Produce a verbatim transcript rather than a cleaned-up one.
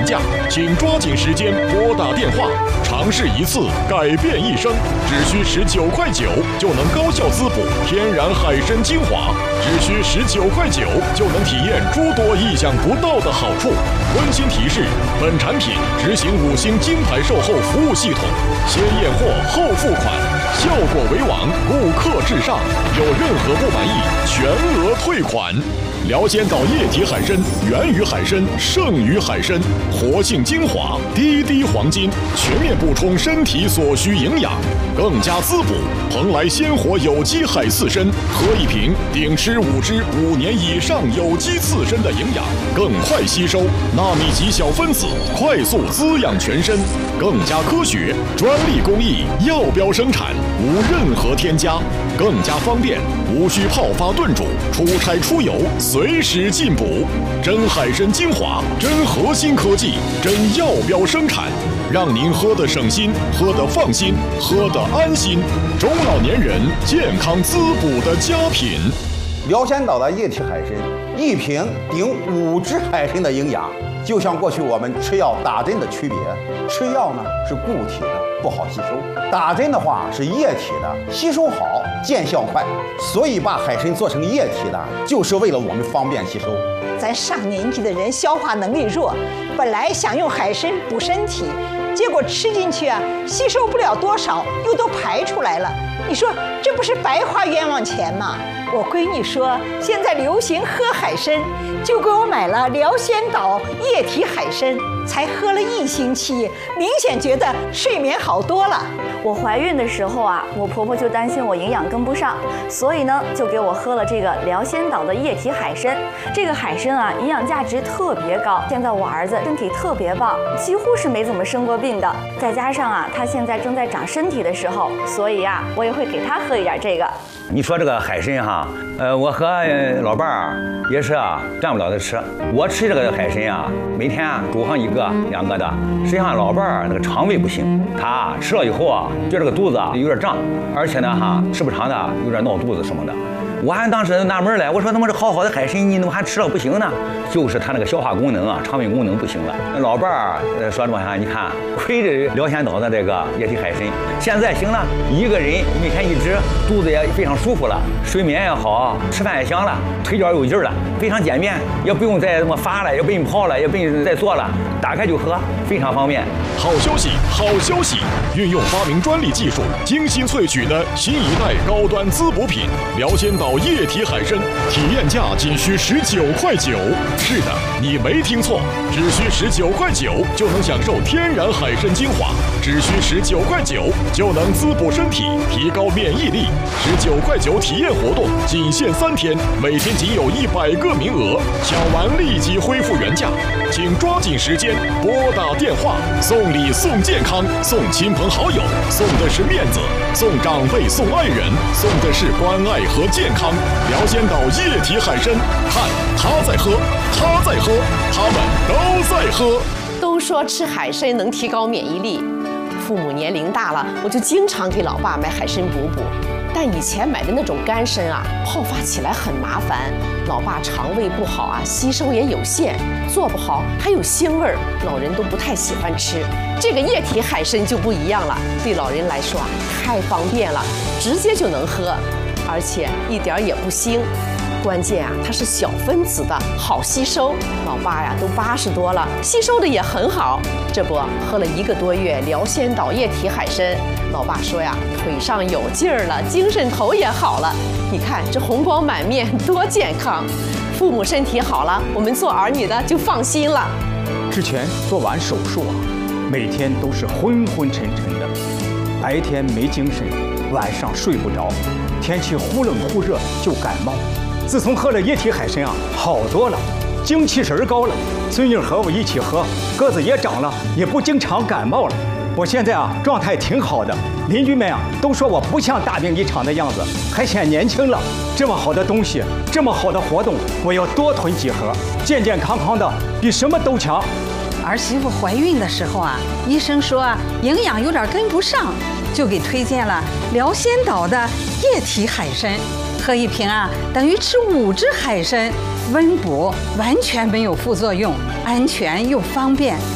价，请抓紧时间拨打电话，尝试一次改变一生，只需十九块九就能高效滋补天然海参精华，只需十九块九就能体验诸多意想不到的好处。温馨提示：本产品执行五星金牌售后服务系统，先验货后付款，效果为王，顾客至上，有任何不满意全额退款。辽仙岛液体海参源于海参，胜于海参，活性精华，滴滴黄金，全面补充身体所需营养，更加滋补。蓬莱鲜活有机海刺参，喝一瓶顶吃五只五年以上有机刺参的营养，更快吸收，纳米级小分子，快速滋养全身，更加科学，专利工艺，药标生产，无任何添加，更加方便，无需泡发炖煮，出差出游随时进补。真海参精华，真核心科技，真药标生产，让您喝得省心，喝得放心，喝得安心。中老年人健康滋补的佳品。 辽仙岛的液体海参，一瓶顶五只海参的营养。就像过去我们吃药打针的区别，吃药呢是固体的，不好吸收；打针的话是液体的，吸收好，见效快。所以把海参做成液体的，就是为了我们方便吸收。 咱上年纪的人消化能力弱，本来想用海参补身体，结果吃进去啊，吸收不了多少，又都排出来了。你说这不是白花冤枉钱吗？我闺女说现在流行喝海参，就给我买了辽仙岛液体海参，才喝了一星期，明显觉得睡眠好多了。 我怀孕的时候啊，我婆婆就担心我营养跟不上，所以呢，就给我喝了这个辽仙岛的液体海参。这个海参啊，营养价值特别高。现在我儿子身体特别棒，几乎是没怎么生过病的。再加上啊，他现在正在长身体的时候，所以啊，我也会给他喝一点这个。 你说这个海参哈，呃，我和老伴儿也是啊，占不了的吃。我吃这个海参啊，每天啊煮上一个两个的。实际上老伴儿那个肠胃不行，他吃了以后啊，觉得这个肚子啊有点胀，而且呢哈，吃不长的有点闹肚子什么的。我还当时纳闷了，我说怎么这好好的海参，你怎么还吃了不行呢？就是他那个消化功能啊，肠胃功能不行了。老伴儿说什么呀？你看，亏着辽仙岛的这个液体海参，现在行了，一个人每天一吃，肚子也非常舒服了，睡眠也好，吃饭也香了，腿脚有劲儿了，非常简便，也不用再这么发了，也不用泡了，也不用再做了，打开就喝，非常方便。 好消息，好消息！运用发明专利技术，精心萃取的新一代高端滋补品辽仙岛液体海参，体验价仅需十九块九。是的，你没听错，只需十九块九就能享受天然海参精华，只需十九块九就能滋补身体，提高免疫力。十九块九体验活动仅限三天，每天仅有一百个名额，抢完立即恢复原价，请抓紧时间拨打电话。送礼送健康，送亲朋好友，送的是面子；送长辈送爱人，送的是关爱和健康。辽仙岛液体海参，看他在喝，他在喝，他们都在喝。 都说吃海参能提高免疫力，父母年龄大了，我就经常给老爸买海参补补。但以前买的那种干参啊，泡发起来很麻烦，老爸肠胃不好啊，吸收也有限，做不好还有腥味儿，老人都不太喜欢吃。这个液体海参就不一样了，对老人来说啊，太方便了，直接就能喝，而且一点也不腥。关键啊，它是小分子的，好吸收。老爸呀，都八十多了，吸收的也很好。这不，喝了一个多月辽仙岛液体海参，老爸说呀，腿上有劲儿了，精神头也好了。你看这红光满面，多健康！父母身体好了，我们做儿女的就放心了。 之前做完手术啊，每天都是昏昏沉沉的，白天没精神，晚上睡不着，天气忽冷忽热就感冒。自从喝了液体海参啊，好多了，精气神高了。孙女和我一起喝，个子也长了，也不经常感冒了。我现在啊，状态挺好的，邻居们啊都说我不像大病一场的样子，还显年轻了。这么好的东西，这么好的活动，我要多囤几盒，健健康康的，比什么都强。 儿媳妇怀孕的时候啊，医生说啊，营养有点跟不上，就给推荐了辽仙岛的液体海参。喝一瓶啊，等于吃五只海参，温补，完全没有副作用，安全又方便。